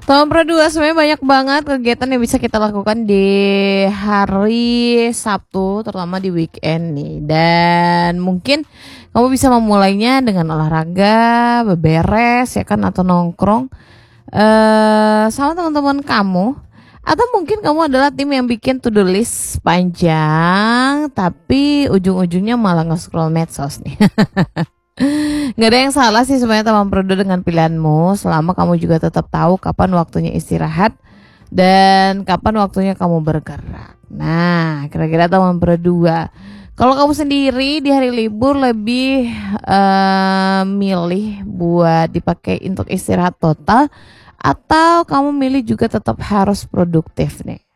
Tahun Pro 2 sebenarnya banyak banget kegiatan yang bisa kita lakukan di hari Sabtu, terutama di weekend nih. Dan mungkin kamu bisa memulainya dengan olahraga, beberes ya kan, atau nongkrong sama teman-teman kamu. Atau mungkin kamu adalah tim yang bikin to-do list panjang, tapi ujung-ujungnya malah nge-scroll medsos nih. Nggak ada yang salah sih sebenarnya teman Prodo dengan pilihanmu, selama kamu juga tetap tahu kapan waktunya istirahat dan kapan waktunya kamu bergerak. Nah, kira-kira teman berdua, kalau kamu sendiri di hari libur lebih milih buat dipakai untuk istirahat total, atau kamu milih juga tetap harus produktif nih?